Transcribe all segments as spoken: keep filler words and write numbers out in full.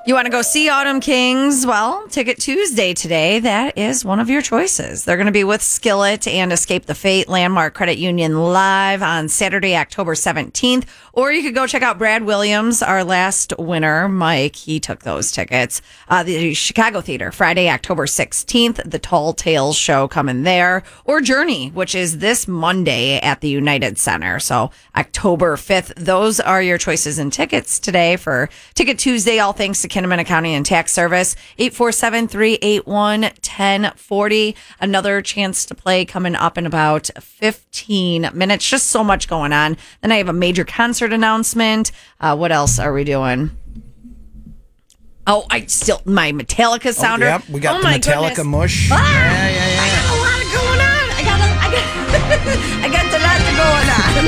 You want to go see Autumn Kings? Well, Ticket Tuesday today, that is one of your choices. They're going to be with Skillet and Escape the Fate Landmark Credit Union live on Saturday, October seventeenth. Or you could go check out Brad Williams, our last winner. Mike, he took those tickets. Uh, the Chicago Theater, Friday, October sixteenth. The Tall Tales show coming there. Or Journey, which is this Monday at the United Center. So October fifth. Those are your choices and tickets today for Ticket Tuesday. All thanks to Kenneman Accounting and Tax Service. eight four seven, three eight one, one zero four zero. Another chance to play coming up in about fifteen minutes. Just so much going on. Then I have a major concert announcement. Uh, what else are we doing? Oh, I still, my Metallica sounder. Oh, yep, we got oh the my Metallica goodness. mush. Ah, yeah, yeah, yeah. I got a lot going on. I got a, I got, I got a lot going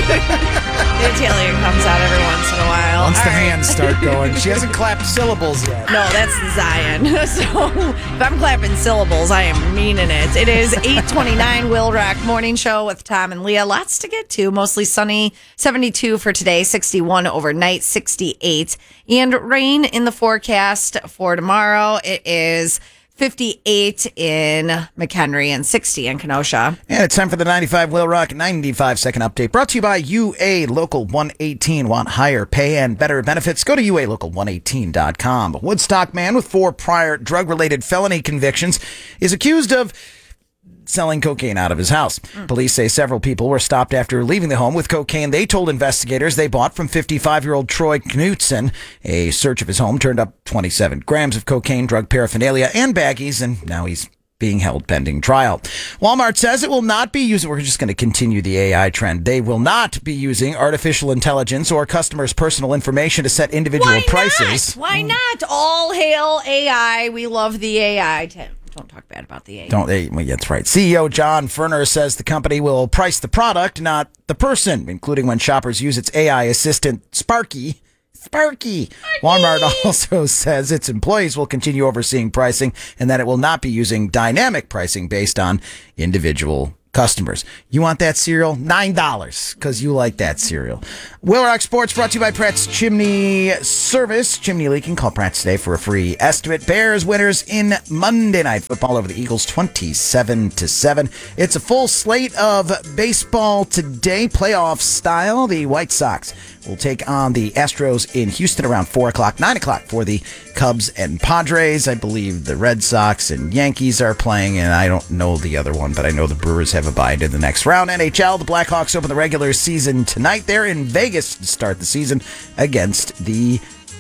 on. The Italian comes out every once in a while. Once All the right. hands start going. She hasn't clapped syllables yet. No, that's the Zion. So if I'm clapping syllables, I am meaning it. It is eight twenty-nine Will Rock Morning Show with Tom and Leah. Lots to get to. Mostly sunny, seventy-two for today, sixty-one overnight, sixty-eight. And rain in the forecast for tomorrow. It is fifty-eight in McHenry and sixty in Kenosha. And it's time for the ninety-five Will Rock ninety-five second update. Brought to you by U A Local one eighteen. Want higher pay and better benefits? Go to U A Local one eighteen dot com. A Woodstock man with four prior drug-related felony convictions is accused of selling cocaine out of his house. Mm. Police say several people were stopped after leaving the home with cocaine they told investigators they bought from fifty-five-year-old Troy Knutson. A search of his home turned up twenty-seven grams of cocaine, drug paraphernalia, and baggies, and now he's being held pending trial. Walmart says it will not be using, we're just going to continue the A I trend. They will not be using artificial intelligence or customers' personal information to set individual Why prices. Not? Why not? All hail A I. We love the A I. Don't talk bad about the A I. Don't they? Well, that's right. C E O John Furner says the company will price the product, not the person, including when shoppers use its A I assistant, Sparky. Sparky. Walmart also says its employees will continue overseeing pricing and that it will not be using dynamic pricing based on individual customers. You want that cereal? nine dollars, because you like that cereal. Will Rock Sports brought to you by Pratt's Chimney Service. Chimney leaking. Call Pratt's today for a free estimate. Bears winners in Monday Night Football over the Eagles twenty-seven to seven. It's a full slate of baseball today, playoff style. The White Sox will take on the Astros in Houston around four o'clock, nine o'clock for the Cubs and Padres. I believe the Red Sox and Yankees are playing, and I don't know the other one, but I know the Brewers have a bye to the next round. N H L, the Blackhawks open the regular season tonight. They're in Vegas to start the season against the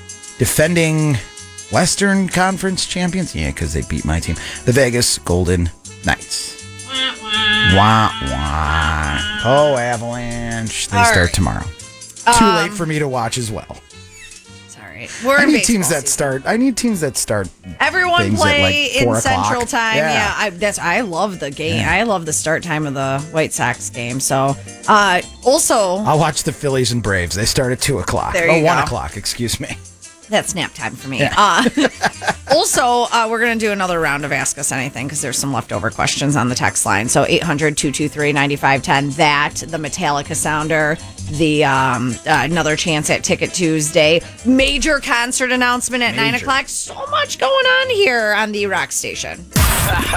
defending Western Conference champions. Yeah, because they beat my team, the Vegas Golden Knights. Wah, wah. Oh, Avalanche. They All start right. tomorrow. Too Um, late for me to watch as well. Sorry. We're I in need teams baseball that season. start. I need teams that start. Everyone things at, play like, in four Central o'clock. Time. Yeah. Yeah, I, that's I love the game. Yeah. I love the start time of the White Sox game. So, uh, also I'll watch the Phillies and Braves. They start at two o'clock. There oh, you one go. o'clock. Excuse me. that's nap time for me. Yeah. Uh, also, uh, we're gonna do another round of Ask Us Anything because there's some leftover questions on the text line. So eight hundred, two two three, nine five one zero. That the Metallica sounder. The um, uh, another chance at Ticket Tuesday. Major concert announcement at Major. nine o'clock. So much going on here on the Rock Station.